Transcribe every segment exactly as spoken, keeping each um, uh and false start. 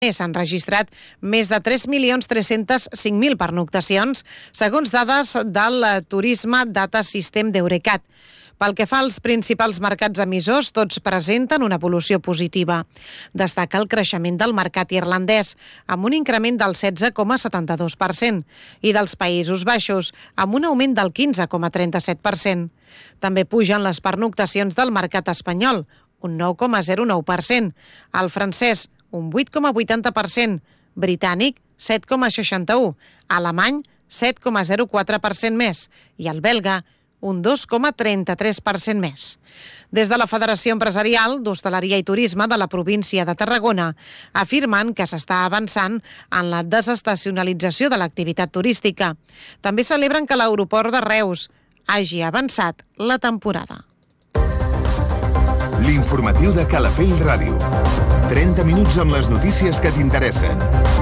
s'han registrat més de tres milions tres-cents cinc mil pernoctacions, segons dades del Turisme Data System d'Eurecat. Pel que fa als principals mercats emissors, tots presenten una evolució positiva. Destaca el creixement del mercat irlandès, amb un increment del setze coma setanta-dos per cent, i dels Països Baixos, amb un augment del quinze coma trenta-set per cent. També pugen les pernoctacions del mercat espanyol, un nou coma zero nou per cent, el francès, un vuit coma vuitanta per cent, britànic, set coma seixanta-u, alemany, set coma zero quatre per cent més, i el belga, un dos coma trenta-tres per cent més. Des de la Federació Empresarial d'Hostaleria i Turisme de la província de Tarragona afirmen que s'està avançant en la desestacionalització de l'activitat turística. També celebren que l'aeroport de Reus hagi avançat la temporada. L'informatiu de Calafell Ràdio. trenta minuts amb les notícies que t'interessen.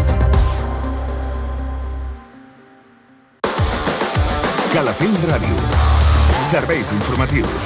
Calafell Ràdio. Serveis informatius.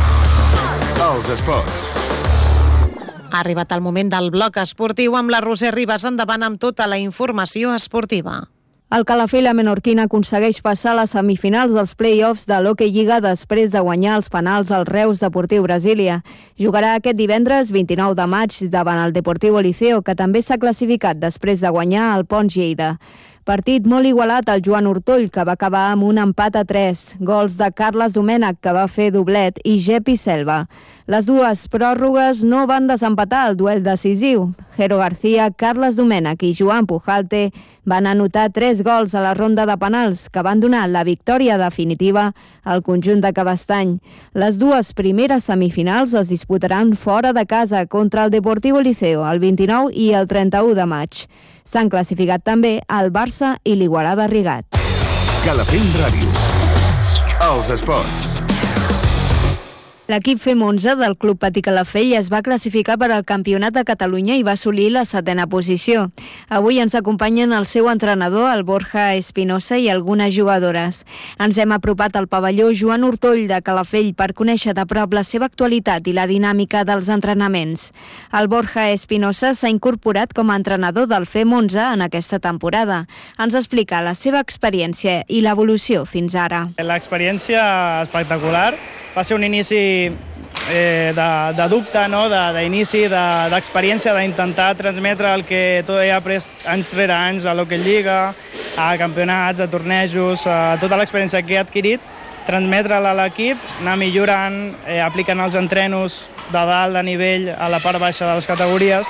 Els esports. Ha arribat el moment del bloc esportiu amb la Roser Ribas. Endavant amb tota la informació esportiva. El Calafell menorquina aconsegueix passar a les semifinals dels play-offs de l'Hockey Lliga després de guanyar els penals al Reus Deportiu Brasília. Jugarà aquest divendres vint-i-nou de maig davant el Deportiu Liceo, que també s'ha classificat després de guanyar el Pons Lleida. Partit molt igualat al Joan Ortoll, que va acabar amb un empat a tres. Gols de Carles Domènech, que va fer doblet, i Gepi Selva. Les dues pròrrogues no van desempatar el duel decisiu. Jero García, Carles Domènech i Joan Pujalte van anotar tres gols a la ronda de penals, que van donar la victòria definitiva al conjunt de Cabestany. Les dues primeres semifinals es disputaran fora de casa contra el Deportiu Liceo el vint-i-nou i el trenta-u de maig. S'han classificat també el Barça i l'Igualada Rigat. Calafell Ràdio. Els esports. L'equip F E M onze del Club Patí Calafell es va classificar per al Campionat de Catalunya i va assolir la setena posició. Avui ens acompanyen el seu entrenador, el Borja Espinosa, i algunes jugadores. Ens hem apropat al pavelló Joan Ortoll de Calafell per conèixer de prop la seva actualitat i la dinàmica dels entrenaments. El Borja Espinosa s'ha incorporat com a entrenador del F E M onze en aquesta temporada. Ens explica la seva experiència i l'evolució fins ara. L'experiència espectacular. Va ser un inici eh, de, de dubte, no? de, d'inici, de, d'experiència, d'intentar transmetre el que tot he après anys rere anys a l'Hockey Lliga, a campionats, a tornejos, a tota l'experiència que he adquirit, transmetre-la a l'equip, anar millorant, eh, aplicant els entrenos de dalt, de nivell, a la part baixa de les categories,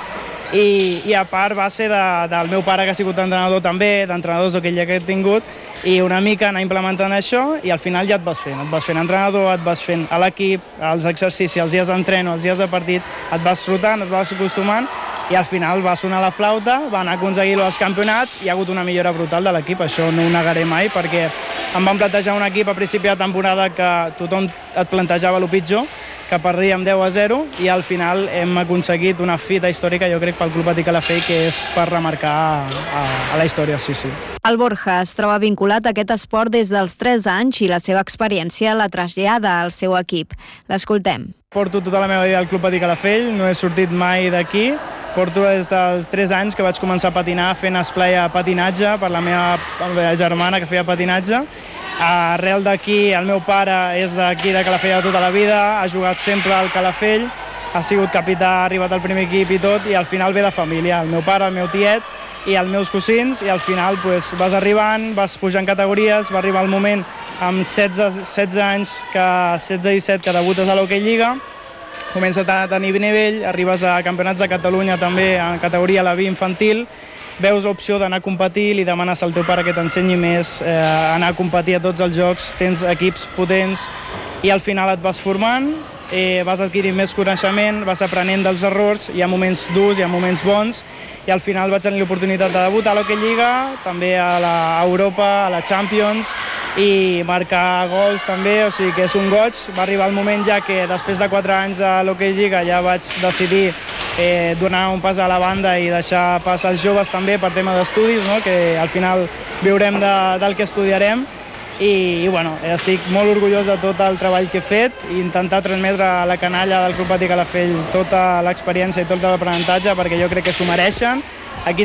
i, i a part va ser de, del meu pare, que ha sigut entrenador també, d'entrenadors d'Hockey Lliga que he tingut, i una mica anar implementant això i al final ja et vas fent. Et vas fent entrenador, et vas fent a l'equip, els exercicis, els dies d'entreno, els dies de partit, et vas rotant, et vas acostumant i al final va sonar la flauta, van aconseguir els campionats i hi ha hagut una millora brutal de l'equip. Això no ho negaré mai perquè em van plantejar un equip a principi de temporada que tothom et plantejava el pitjor, que perdíem deu a zero i al final hem aconseguit una fita històrica, jo crec, pel Club Patí Calafell, que és per remarcar a, a la història, sí, sí. El Borja es troba vinculat a aquest esport des dels tres anys i la seva experiència la trasllada al seu equip. L'escoltem. Porto tota la meva vida al Club Patí Calafell, no he sortit mai d'aquí. Porto des dels tres anys que vaig començar a patinar fent esplai a patinatge per la meva germana que feia patinatge. Arrel d'aquí, el meu pare és d'aquí de Calafell de tota la vida, ha jugat sempre al Calafell, ha sigut capità, ha arribat al primer equip i tot, i al final ve de família, el meu pare, el meu tiet i els meus cosins, i al final pues, vas arribant, vas pujant categories, va arribar el moment amb setze, setze anys, que, setze i disset, que debutes a l'Hockey Lliga, comences a tenir nivell, arribes a campionats de Catalunya també en categoria la B infantil, veus l'opció d'anar a competir, li demanes al teu pare que t'ensenyi més, eh, anar a competir a tots els jocs, tens equips potents i al final et vas formant, eh, vas adquirint més coneixement, vas aprenent dels errors, hi ha moments durs, hi ha moments bons i al final vaig tenir l'oportunitat de debutar a l'Hockey Lliga, també a l'Europa, a la Champions i marcar gols també, o sigui que és un goig. Va arribar el moment ja que després de quatre anys a l'Hockey Lliga ja vaig decidir eh, donar un pas a la banda i deixar pas als joves també per tema d'estudis, no? Que al final viurem de, del que estudiarem i, i bueno, estic molt orgullós de tot el treball que he fet i intentar transmetre a la canalla del Club Patí Calafell tota l'experiència i tot l'aprenentatge perquè jo crec que s'ho mereixen. Aquí